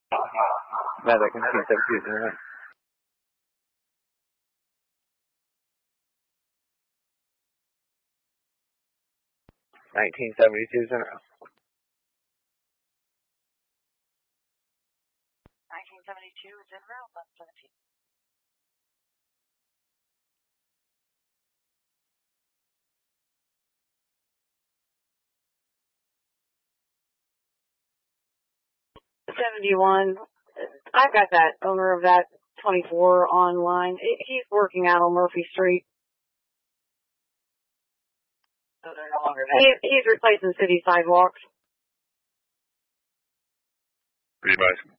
Medic and 272. 1972 is in row. 1972 is in row, 17. $71. I've got that owner of that 24 online. He's working out on Murphy Street. So they're no longer there. He's replacing city sidewalks. Pretty much.